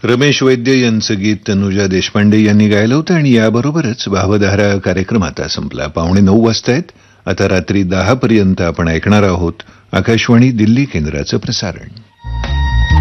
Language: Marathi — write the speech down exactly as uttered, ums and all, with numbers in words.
रमेश वैद्य यांचं गीत तनुजा देशपांडे यांनी गायलं होतं आणि याबरोबरच भावधारा कार्यक्रम आता संपला. पावणे नऊ वाजतायत. आता रात्री दहा पर्यंत आपण ऐकणार आहोत आकाशवाणी दिल्ली केंद्राचं प्रसारण.